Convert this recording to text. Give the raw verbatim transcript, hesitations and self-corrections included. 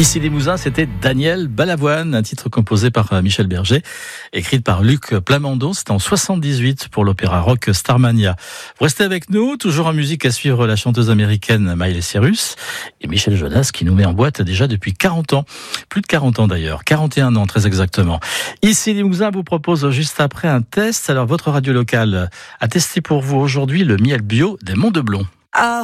Ici Limousin, c'était Daniel Balavoine, un titre composé par Michel Berger, écrit par Luc Plamondon. C'était en soixante-dix-huit pour l'opéra rock Starmania. Vous restez avec nous, toujours en musique à suivre la chanteuse américaine Miley Cyrus et Michel Jonas qui nous met en boîte déjà depuis quarante ans. Plus de quarante ans d'ailleurs, quarante et un ans très exactement. Ici Limousin vous propose juste après un test. Alors votre radio locale a testé pour vous aujourd'hui le miel bio des Monts de Blon. Ah.